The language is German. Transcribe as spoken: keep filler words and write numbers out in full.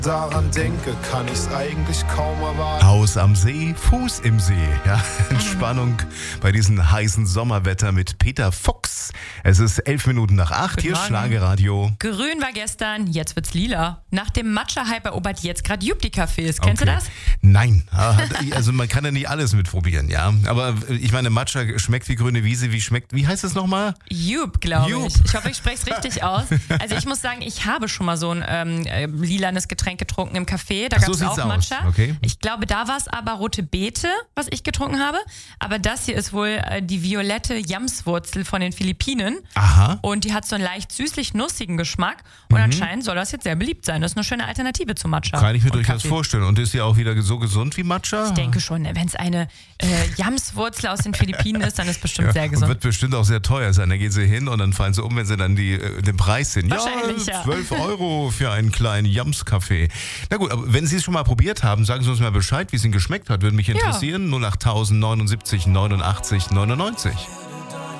daran denke, kann ich's eigentlich kaum erwarten. Haus am See, Fuß im See. Ja, Entspannung bei diesem heißen Sommerwetter mit Peter Fuchs. Es ist elf Minuten nach acht. Guten Hier ist Morgen. Schlagerradio. Grün war gestern, jetzt wird's lila. Nach dem Matcha-Hype erobert jetzt gerade Jupti-Cafés. Kennst Okay. du das? Nein, also man kann ja nicht alles mitprobieren, ja. Aber ich meine, Matcha schmeckt wie grüne Wiese, wie schmeckt, wie heißt es nochmal? Jup, glaube Jup. ich. Ich hoffe, ich spreche es richtig aus. Also ich muss sagen, ich habe schon mal so ein ähm, äh, lilanes Getränk getrunken im Café. Da Ach, gab so es sieht's auch aus. Matcha. Okay. Ich glaube, da war es aber rote Beete, was ich getrunken habe. Aber das hier ist wohl äh, die violette Jamswurzel von den Philippinen. Aha. Und die hat so einen leicht süßlich-nussigen Geschmack. Und anscheinend soll das jetzt sehr beliebt sein. Das ist eine schöne Alternative zu Matcha. Kann ich mir und durchaus Kaffee. vorstellen. Und ist ja auch wieder so gesund wie Matcha? Ich denke schon, wenn es eine äh, Jamswurzel aus den Philippinen ist, dann ist es bestimmt Ja, sehr und gesund. wird bestimmt auch sehr teuer sein. Da gehen sie hin und dann fallen sie um, wenn sie dann die, äh, den Preis sehen. Wahrscheinlich, ja. zwölf Euro für einen kleinen Jams-Kaffee. Na gut, aber wenn Sie es schon mal probiert haben, sagen Sie uns mal Bescheid, wie es Ihnen geschmeckt hat. Würde mich interessieren. null acht neunundsiebzig neunundachtzig neunundneunzig.